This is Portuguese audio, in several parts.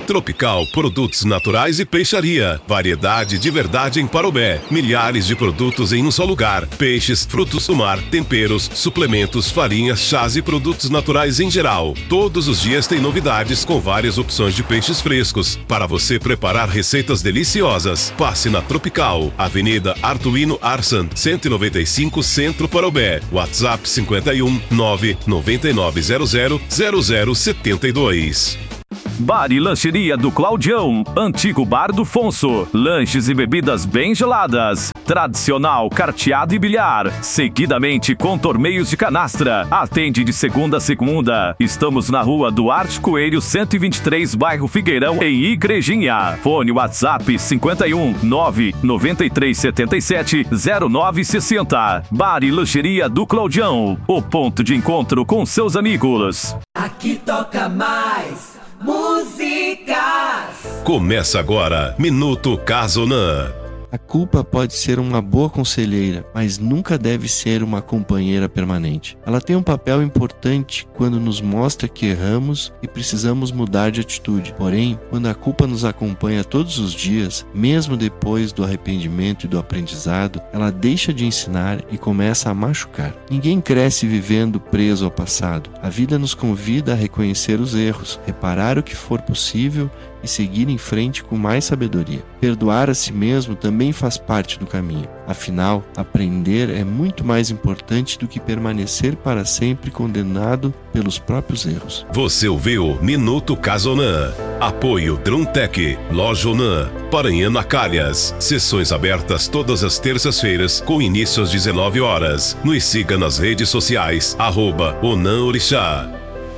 Tropical Produtos Naturais e Peixaria. Variedade de verdade em Parobé. Milhares de produtos em um só lugar. Peixes, frutos do mar, temperos, suplementos, farinhas, chás e produtos naturais em geral. Todos os dias tem novidades com várias opções de peixes frescos para você preparar receitas deliciosas. Passe na Tropical, Avenida Artuino Arsan, 195 Centro Parobé. WhatsApp 51 99900 0072. Bar e Lancheria do Claudião, antigo Bar do Fonso. Lanches e bebidas bem geladas. Tradicional carteado e bilhar. Seguidamente com torneios de canastra. Atende de segunda a segunda. Estamos na rua Duarte Coelho, 123, bairro Figueirão, em Igrejinha. Fone WhatsApp 51 99377 0960. Bar e Lancheria do Claudião. O ponto de encontro com seus amigos. Aqui toca mais músicas. Começa agora, Minuto Casonan. A culpa pode ser uma boa conselheira, mas nunca deve ser uma companheira permanente. Ela tem um papel importante quando nos mostra que erramos e precisamos mudar de atitude. Porém, quando a culpa nos acompanha todos os dias, mesmo depois do arrependimento e do aprendizado, ela deixa de ensinar e começa a machucar. Ninguém cresce vivendo preso ao passado. A vida nos convida a reconhecer os erros, reparar o que for possível e seguir em frente com mais sabedoria. Perdoar a si mesmo também faz parte do caminho. Afinal, aprender é muito mais importante do que permanecer para sempre condenado pelos próprios erros. Você ouviu Minuto Casonan. Apoio Druntec, Loja Onan, Paranhana Calhas. Sessões abertas todas as terças-feiras com início às 19 horas. Nos siga nas redes sociais, @Onan Orixá.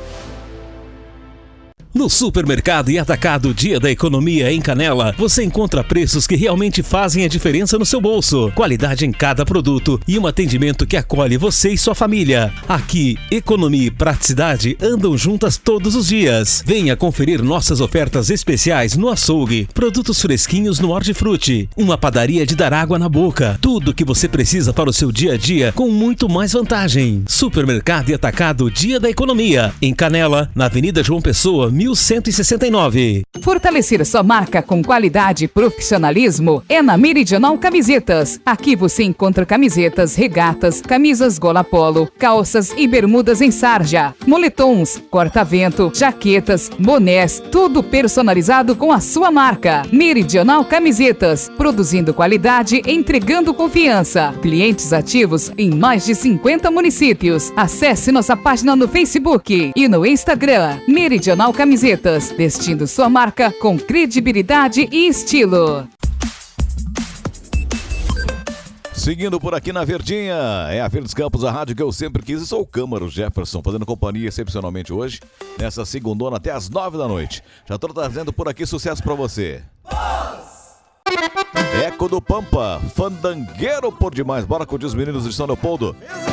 No Supermercado e Atacado Dia da Economia em Canela, você encontra preços que realmente fazem a diferença no seu bolso, qualidade em cada produto e um atendimento que acolhe você e sua família. Aqui, economia e praticidade andam juntas todos os dias. Venha conferir nossas ofertas especiais no açougue, produtos fresquinhos no Hortifruti, uma padaria de dar água na boca, tudo que você precisa para o seu dia a dia com muito mais vantagem. Supermercado e Atacado Dia da Economia em Canela, na Avenida João Pessoa, 1169. Fortalecer sua marca com qualidade e profissionalismo é na Meridional Camisetas. Aqui você encontra camisetas, regatas, camisas gola polo, calças e bermudas em sarja, moletons, corta-vento, jaquetas, bonés, tudo personalizado com a sua marca. Meridional Camisetas, produzindo qualidade, entregando confiança. Clientes ativos em mais de 50 municípios. Acesse nossa página no Facebook e no Instagram. Meridional Camisetas, vestindo sua marca com credibilidade e estilo. Seguindo por aqui na Verdinha, é a Verdes Campos, a rádio que eu sempre quis. E sou o Câmaro Jefferson, fazendo companhia excepcionalmente hoje, nessa segundona até às 9 da noite. Já tô trazendo por aqui sucesso pra você. Eco do Pampa, fandangueiro por demais. Bora com os meninos de São Leopoldo.